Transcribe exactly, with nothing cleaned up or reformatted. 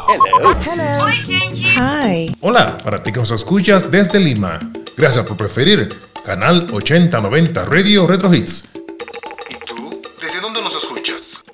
Hello. Hello. Hi. Hola, para ti que nos escuchas desde Lima. Gracias por preferir Canal ochenta noventa Radio Retro Hits. ¿Y tú? ¿Desde dónde nos escuchas?